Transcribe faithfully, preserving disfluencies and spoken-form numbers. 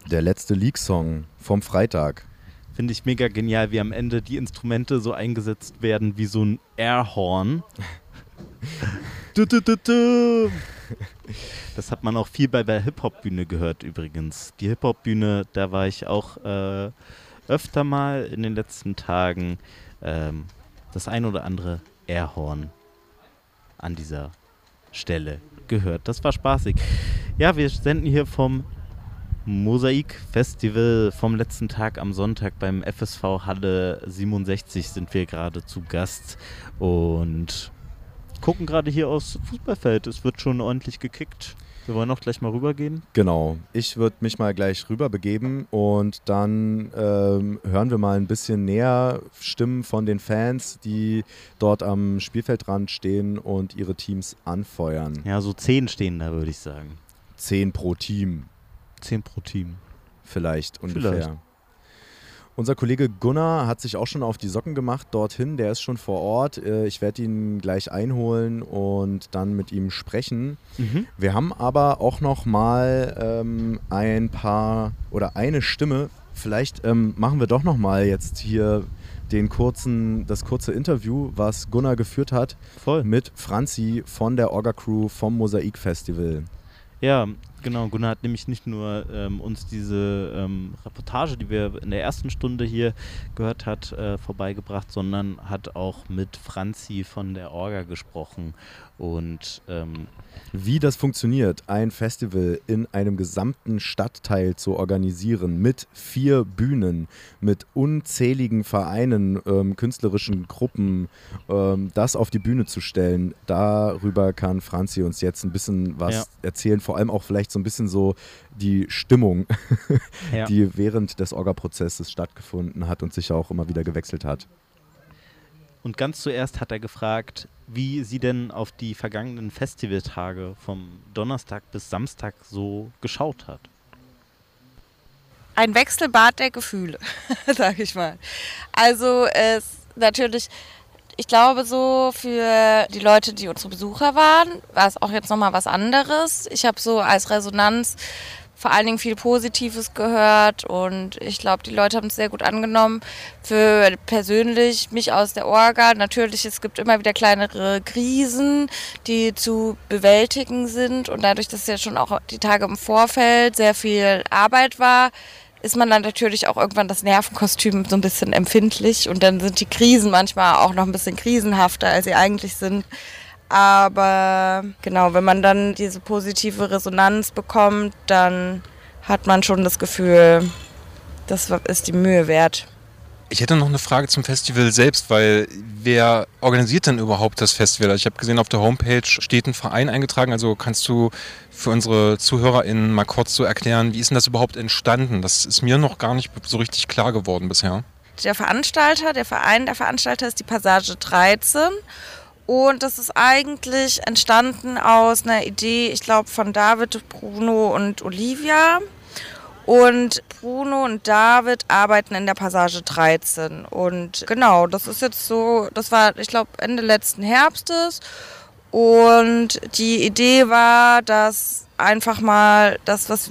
Der letzte League-Song vom Freitag. Finde ich mega genial, wie am Ende die Instrumente so eingesetzt werden wie so ein Airhorn. du, du, du, du. Das hat man auch viel bei der Hip-Hop-Bühne gehört übrigens. Die Hip-Hop-Bühne, da war ich auch äh, öfter mal in den letzten Tagen. Ähm, das ein oder andere Airhorn an dieser Stelle gehört. Das war spaßig. Ja, wir senden hier vom Mosaik-Festival vom letzten Tag am Sonntag beim F S V Halle siebenundsechzig sind wir gerade zu Gast und gucken gerade hier aufs Fußballfeld. Es wird schon ordentlich gekickt. Wir wollen auch gleich mal rübergehen. Genau, ich würde mich mal gleich rüber begeben und dann ähm, hören wir mal ein bisschen näher Stimmen von den Fans, die dort am Spielfeldrand stehen und ihre Teams anfeuern. Ja, so zehn stehen da, würde ich sagen. Zehn pro Team. Zehn pro Team. Vielleicht ungefähr. Vielleicht. Unser Kollege Gunnar hat sich auch schon auf die Socken gemacht dorthin. Der ist schon vor Ort. Ich werde ihn gleich einholen und dann mit ihm sprechen. Mhm. Wir haben aber auch noch mal ähm, ein paar oder eine Stimme. Vielleicht ähm, machen wir doch noch mal jetzt hier den kurzen, das kurze Interview, was Gunnar geführt hat. Voll. Mit Franzi von der Orga-Crew vom Mosaik-Festival. Ja, genau. Gunnar hat nämlich nicht nur ähm, uns diese ähm, Reportage, die wir in der ersten Stunde hier gehört hat, äh, vorbeigebracht, sondern hat auch mit Franzi von der Orga gesprochen. Und ähm, wie das funktioniert, ein Festival in einem gesamten Stadtteil zu organisieren, mit vier Bühnen, mit unzähligen Vereinen, ähm, künstlerischen Gruppen, ähm, das auf die Bühne zu stellen, darüber kann Franzi uns jetzt ein bisschen was ja. erzählen, vor allem auch vielleicht so ein bisschen so die Stimmung, ja. die während des Orga-Prozesses stattgefunden hat und sich auch immer wieder gewechselt hat. Und ganz zuerst hat er gefragt, wie sie denn auf die vergangenen Festivaltage vom Donnerstag bis Samstag so geschaut hat. Ein Wechselbad der Gefühle, sag ich mal. Also es natürlich, ich glaube so für die Leute, die unsere Besucher waren, war es auch jetzt nochmal was anderes. Ich habe so als Resonanz vor allen Dingen viel Positives gehört und ich glaube, die Leute haben es sehr gut angenommen. Für persönlich, mich aus der Orga, natürlich, es gibt immer wieder kleinere Krisen, die zu bewältigen sind und dadurch, dass ja schon auch die Tage im Vorfeld sehr viel Arbeit war, ist man dann natürlich auch irgendwann das Nervenkostüm so ein bisschen empfindlich und dann sind die Krisen manchmal auch noch ein bisschen krisenhafter, als sie eigentlich sind. Aber genau, wenn man dann diese positive Resonanz bekommt, dann hat man schon das Gefühl, das ist die Mühe wert. Ich hätte noch eine Frage zum Festival selbst, weil wer organisiert denn überhaupt das Festival? Also ich habe gesehen, auf der Homepage steht ein Verein eingetragen, also kannst du für unsere ZuhörerInnen mal kurz so erklären, wie ist denn das überhaupt entstanden? Das ist mir noch gar nicht so richtig klar geworden bisher. Der Veranstalter, der Verein der Veranstalter ist die Passage dreizehn. Und das ist eigentlich entstanden aus einer Idee, ich glaube, von David, Bruno und Olivia. Und Bruno und David arbeiten in der Passage dreizehn. Und genau, das ist jetzt so, das war, ich glaube, Ende letzten Herbstes. Und die Idee war, dass einfach mal das, was